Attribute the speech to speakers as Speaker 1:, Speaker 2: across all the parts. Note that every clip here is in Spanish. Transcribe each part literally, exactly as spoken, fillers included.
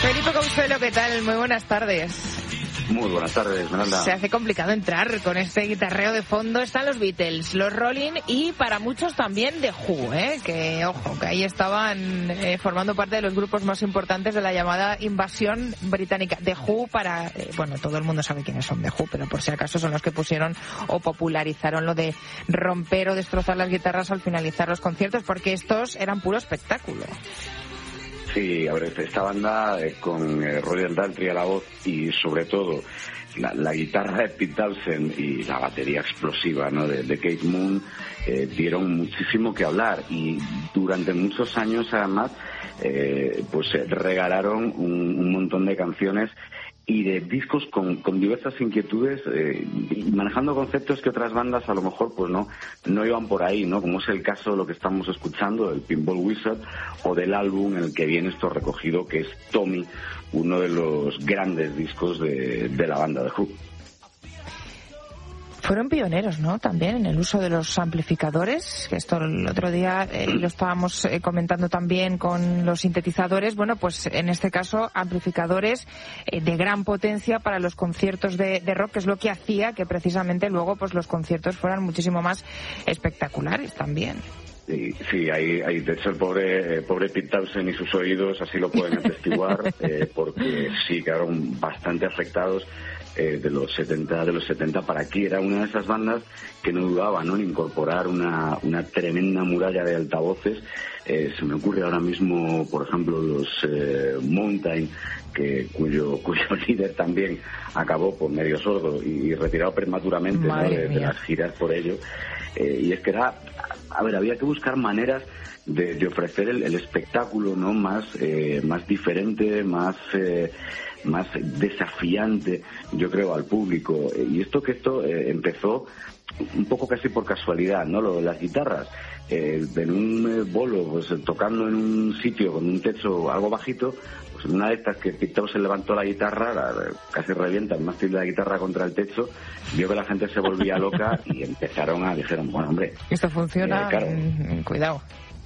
Speaker 1: Felipe Consuelo, ¿qué tal? Muy buenas tardes.
Speaker 2: Muy buenas tardes, Esmeralda.
Speaker 1: Se hace complicado entrar con este guitarreo de fondo. Están los Beatles, los Rolling y para muchos también The Who, ¿eh? Que, ojo, que ahí estaban eh, formando parte de los grupos más importantes de la llamada invasión británica. The Who para... Eh, bueno, todo el mundo sabe quiénes son The Who, pero por si acaso son los que pusieron o popularizaron lo de romper o destrozar las guitarras al finalizar los conciertos, porque estos eran puro espectáculo.
Speaker 2: Sí, a ver, esta banda eh, con eh, Roger Daltrey a la voz y sobre todo la, la guitarra de Pete Townshend y la batería explosiva, ¿no?, de, de Keith Moon eh, dieron muchísimo que hablar y durante muchos años además eh, pues eh, regalaron un, un montón de canciones y de discos con, con diversas inquietudes eh, y manejando conceptos que otras bandas a lo mejor pues no no iban por ahí, ¿no? Como es el caso de lo que estamos escuchando, el Pinball Wizard, o del álbum en el que viene esto recogido, que es Tommy, uno de los grandes discos de, de la banda de Who.
Speaker 1: Fueron pioneros, ¿no?, también en el uso de los amplificadores, que esto el otro día eh, lo estábamos eh, comentando también con los sintetizadores. Bueno, pues en este caso amplificadores eh, de gran potencia para los conciertos de, de rock, que es lo que hacía que precisamente luego pues los conciertos fueran muchísimo más espectaculares también.
Speaker 2: Sí, sí, hay, hay, de hecho el pobre, eh, pobre Pete Townshend y sus oídos así lo pueden atestiguar, eh, porque sí quedaron bastante afectados. Eh, de los setenta de los setenta para aquí. Era una de esas bandas que no dudaba, ¿no?, en incorporar una, una tremenda muralla de altavoces. Eh, se me ocurre ahora mismo, por ejemplo, los eh, Mountain, que cuyo cuyo líder también acabó por medio sordo y, y retirado prematuramente, ¿no?, de, de las giras por ello. Eh, y es que era, a ver, había que buscar maneras de, de ofrecer el, el espectáculo, ¿no?, más eh, más diferente, más eh, más desafiante, yo creo, al público. Y esto que esto eh, empezó un poco casi por casualidad, ¿no? Lo de las guitarras, eh, en un eh, bolo, pues tocando en un sitio con un techo algo bajito, pues en una de estas que Pete Townshend se levantó la guitarra, la, casi revienta el mástil de la guitarra contra el techo, vio que la gente se volvía loca y empezaron a, dijeron, bueno, hombre,
Speaker 1: esto funciona, eh, claro, mm, cuidado.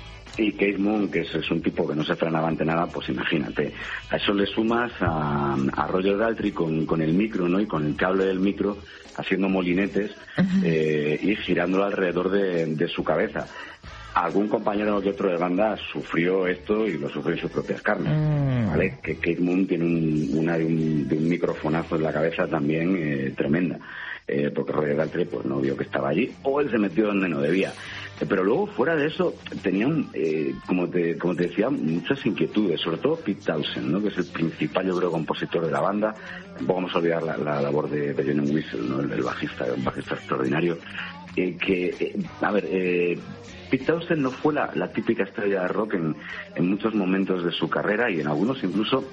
Speaker 2: Y Keith Moon, que es, es un tipo que no se frenaba ante nada, pues imagínate. A eso le sumas a, a Roger Daltrey con, con el micro, ¿no?, y con el cable del micro haciendo molinetes uh-huh. eh, y girándolo alrededor de, de su cabeza. Algún compañero que otro de banda sufrió esto y lo sufrió en sus propias carnes, mm. ¿vale? Que Keith Moon tiene un, una de un, de un microfonazo en la cabeza también eh, tremenda, eh, porque Roger Daltrey pues no vio que estaba allí, o él se metió donde no debía. Pero luego, fuera de eso, tenían, eh, como te como te decía, muchas inquietudes, sobre todo Pete Townshend, ¿no?, que es el principal, yo creo, compositor de la banda. Tampoco vamos a olvidar la, la labor de, de Johnny Whistle, ¿no?, el, el bajista, un bajista extraordinario. Eh, que, eh, a ver, eh, Pete Townshend no fue la, la típica estrella de rock en, en muchos momentos de su carrera, y en algunos incluso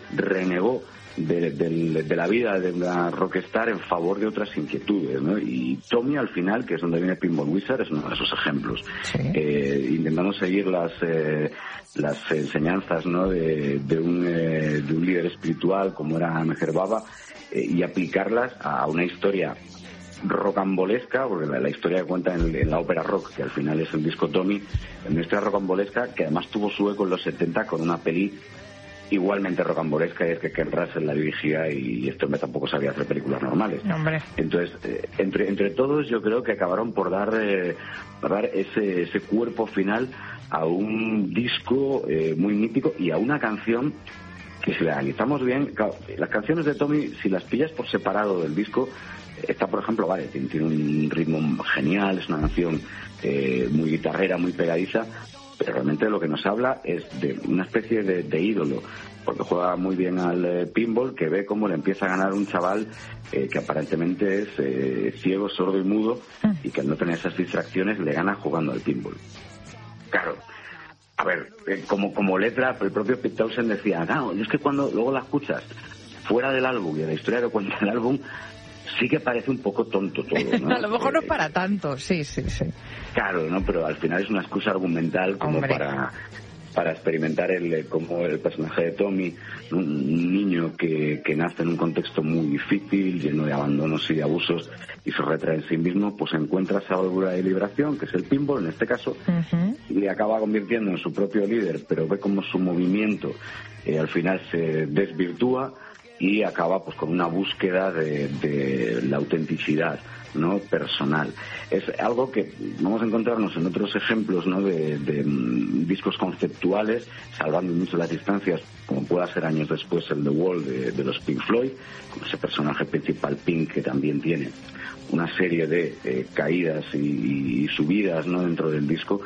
Speaker 2: renegó de, de, de la vida de una rockstar en favor de otras inquietudes, ¿no? Y Tommy, al final, que es donde viene Pinball Wizard, es uno de esos ejemplos. Sí. Eh, intentando seguir las eh, las enseñanzas, ¿no?, de, de, un, eh, de un líder espiritual como era Meher Baba, eh, y aplicarlas a una historia rocambolesca, porque la, la historia que cuenta en, en la ópera rock, que al final es el disco Tommy, una historia rocambolesca que además tuvo su eco en los setenta con una peli igualmente rocambolesca, y es que Ken Russell la dirigía y este hombre tampoco sabía hacer películas normales.
Speaker 1: Hombre.
Speaker 2: Entonces, eh, entre entre todos yo creo que acabaron por dar, eh, por dar ese, ese cuerpo final a un disco eh, muy mítico y a una canción que, si la analizamos bien, claro, las canciones de Tommy, si las pillas por separado del disco, esta, por ejemplo, vale, tiene, tiene un ritmo genial, es una canción eh, muy guitarrera, muy pegadiza, pero realmente lo que nos habla es de una especie de, de ídolo, porque juega muy bien al eh, pinball, que ve cómo le empieza a ganar un chaval eh, que aparentemente es eh, ciego, sordo y mudo, y que al no tener esas distracciones le gana jugando al pinball. Claro, a ver, eh, como como letra, el propio Pete Townshend decía, no, es que cuando luego la escuchas fuera del álbum y de la historia que cuenta el álbum, sí que parece un poco tonto todo, ¿no?
Speaker 1: A lo mejor no es para tanto, sí, sí, sí.
Speaker 2: Claro, ¿no? Pero al final es una excusa argumental como Hombre. para para experimentar el como el personaje de Tommy, un niño que, que nace en un contexto muy difícil, lleno de abandonos y de abusos, y se retrae en sí mismo, pues encuentra esa válvula de liberación, que es el pinball en este caso, uh-huh. y le acaba convirtiendo en su propio líder, pero ve como su movimiento eh, al final se desvirtúa y acaba pues con una búsqueda de, de la autenticidad, ¿no?, personal. Es algo que vamos a encontrarnos en otros ejemplos, ¿no?, de, de um, discos conceptuales, salvando mucho las distancias, como pueda ser años después el The Wall de, de los Pink Floyd, con ese personaje principal Pink que también tiene una serie de eh, caídas y, y subidas, ¿no?, dentro del disco,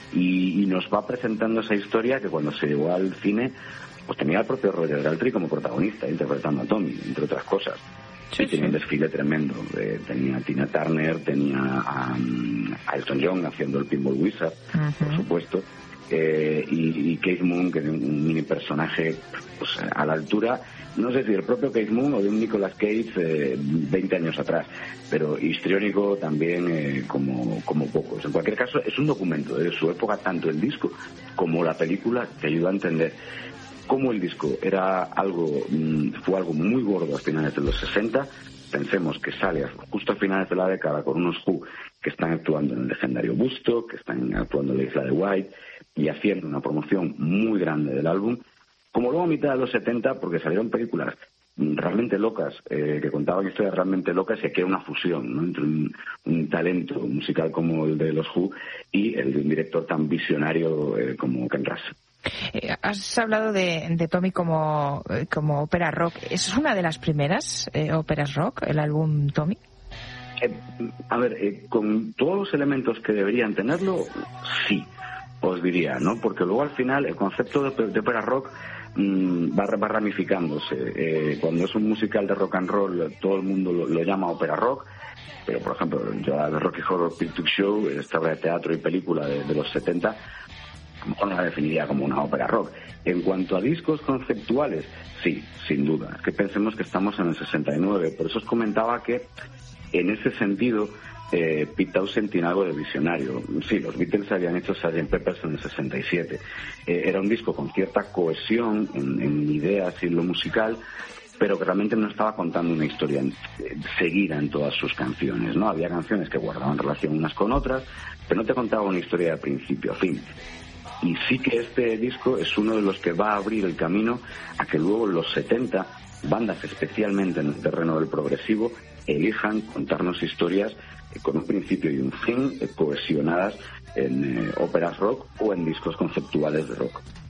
Speaker 2: y, y nos va presentando esa historia que cuando se llegó al cine pues tenía el propio Roger Daltrey como protagonista, interpretando a Tommy, entre otras cosas. Sí, y tenía sí. un desfile tremendo. Eh, tenía a Tina Turner, tenía a, a Elton John haciendo el Pinball Wizard, uh-huh. por supuesto, eh, y, y Keith Moon, que es un mini personaje pues, a la altura, no sé si del propio Keith Moon o de un Nicolas Cage eh, veinte años atrás, pero histriónico también eh, como, como pocos. En cualquier caso, es un documento de su época, tanto el disco como la película, que ayuda a entender cómo el disco era algo, fue algo muy gordo a finales de los sesenta. Pensemos que sale justo a finales de la década con unos Who que están actuando en el legendario Woodstock, que están actuando en la isla de White y haciendo una promoción muy grande del álbum. Como luego a mitad de los setenta, porque salieron películas realmente locas, eh, que contaban historias realmente locas, y aquí era una fusión, ¿no?, entre un, un talento musical como el de los Who y el de un director tan visionario eh, como Ken Russell.
Speaker 1: Eh, has hablado de, de Tommy como, como ópera rock. ¿Es una de las primeras eh, óperas rock, el álbum Tommy?
Speaker 2: Eh, a ver, eh, con todos los elementos que deberían tenerlo, sí, os diría, ¿no? Porque luego al final el concepto de, de ópera rock mmm, va, va ramificándose. Eh, cuando es un musical de rock and roll, todo el mundo lo, lo llama ópera rock. Pero, por ejemplo, yo la de Rocky Horror Picture Show, esta obra de teatro y película de, de los setenta, a lo mejor no la definiría como una ópera rock. En cuanto a discos conceptuales, sí, sin duda. Es que pensemos que estamos en el sesenta y nueve. Por eso os comentaba que, en ese sentido, eh, Pete Townshend tiene algo de visionario. Sí, los Beatles habían hecho sergeant Pepper's en el sesenta y siete. Eh, era un disco con cierta cohesión en, en ideas y en lo musical, pero que realmente no estaba contando una historia eh, seguida en todas sus canciones, ¿no? Había canciones que guardaban relación unas con otras, pero no te contaba una historia de principio a fin. Y sí que este disco es uno de los que va a abrir el camino a que luego en los setenta, bandas especialmente en el terreno del progresivo, elijan contarnos historias eh, con un principio y un fin, eh, cohesionadas en eh, óperas rock o en discos conceptuales de rock.